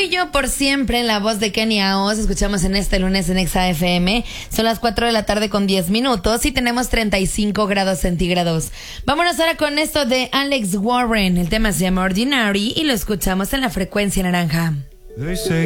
y yo por siempre, en la voz de Kenia Oz. Escuchamos en este lunes en Exa FM. Son las 4 de la tarde con 10 minutos y tenemos 35 grados centígrados. Vámonos ahora con esto de Alex Warren. El tema se llama Ordinary y lo escuchamos en la frecuencia naranja. They say